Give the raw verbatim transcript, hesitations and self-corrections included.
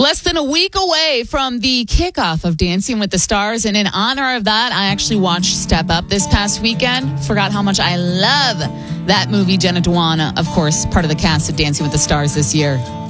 Less than a week away from the kickoff of Dancing with the Stars. And in honor of that, I actually watched Step Up this past weekend. Forgot how much I love that movie. Jenna Dewana, of course, part of the cast of Dancing with the Stars this year.